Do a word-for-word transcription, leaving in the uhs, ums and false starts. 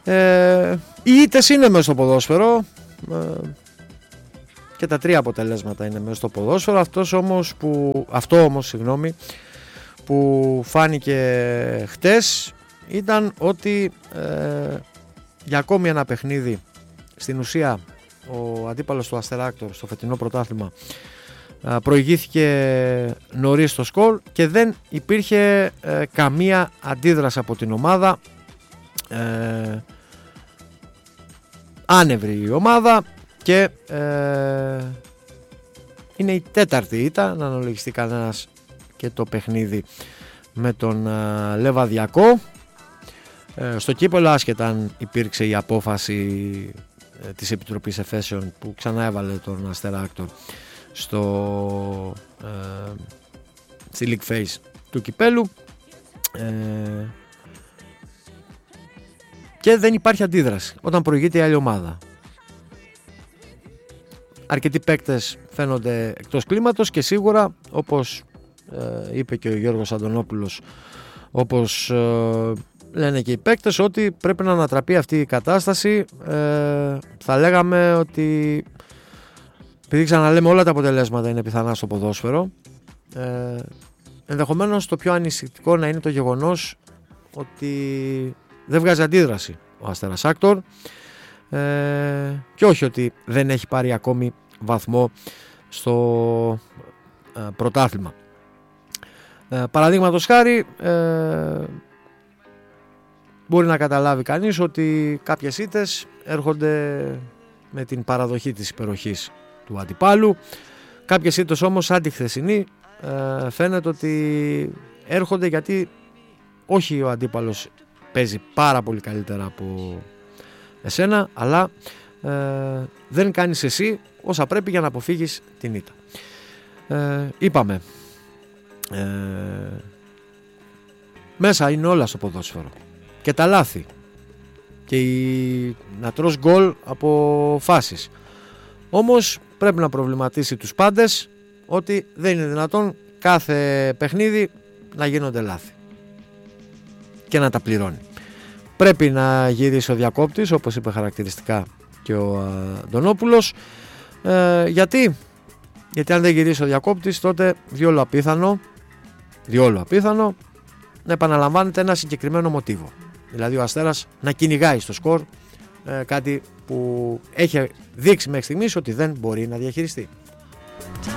Ε, οι ήττες είναι μέσα στο ποδόσφαιρο ε, και τα τρία αποτελέσματα είναι μέσα στο ποδόσφαιρο. Αυτός όμως που, αυτό όμως συγγνώμη, που φάνηκε χτες ήταν ότι ε, για ακόμη ένα παιχνίδι στην ουσία ο αντίπαλος του Αστεράκτορ στο φετινό πρωτάθλημα ε, προηγήθηκε νωρίς στο σκορ και δεν υπήρχε ε, καμία αντίδραση από την ομάδα. ε, Άνευρη η ομάδα και ε, είναι η τέταρτη ήττα, να αναλογιστεί κανένας και το παιχνίδι με τον ε, Λεβαδιακό. Ε, στο κύπελλο, άσχετα αν υπήρξε η απόφαση ε, της Επιτροπής Εφέσεων που ξανά έβαλε τον Αστεράκτορ στο ε, στη League Phase του κυπέλου, ε, και δεν υπάρχει αντίδραση όταν προηγείται η άλλη ομάδα. Αρκετοί παίκτες φαίνονται εκτός κλίματος και σίγουρα, όπως ε, είπε και ο Γιώργος Αντωνόπουλος, όπως ε, λένε και οι παίκτες, ότι πρέπει να ανατραπεί αυτή η κατάσταση. Ε, θα λέγαμε ότι, επειδή ξαναλέμε όλα τα αποτελέσματα είναι πιθανά στο ποδόσφαιρο, ε, ενδεχομένως το πιο ανησυχητικό να είναι το γεγονός ότι δεν βγάζει αντίδραση ο Αστέρας Άκτορ, ε, και όχι ότι δεν έχει πάρει ακόμη βαθμό στο ε, πρωτάθλημα. Ε, παραδείγματος χάρη, ε, μπορεί να καταλάβει κανείς ότι κάποιες ήττες έρχονται με την παραδοχή της υπεροχής του αντιπάλου. Κάποιες ήττες όμως, σαν τη χθεσινή, ε, φαίνεται ότι έρχονται γιατί όχι ο αντίπαλος παίζει πάρα πολύ καλύτερα από εσένα, αλλά ε, δεν κάνεις εσύ όσα πρέπει για να αποφύγεις την ήττα. Ε, είπαμε, ε, μέσα είναι όλα στο ποδόσφαιρο και τα λάθη και η, να τρως γκολ από φάσεις. Όμως πρέπει να προβληματίσει τους πάντες ότι δεν είναι δυνατόν κάθε παιχνίδι να γίνονται λάθη και να τα πληρώνει. Πρέπει να γυρίσει ο διακόπτης, όπως είπε χαρακτηριστικά και ο Αντωνόπουλος. Ε, γιατί? Γιατί αν δεν γυρίσει ο διακόπτης, τότε διόλου απίθανο, διόλου απίθανο να επαναλαμβάνεται ένα συγκεκριμένο μοτίβο. Δηλαδή ο Αστέρας να κυνηγάει στο σκορ, ε, κάτι που έχει δείξει μέχρι στιγμής ότι δεν μπορεί να διαχειριστεί.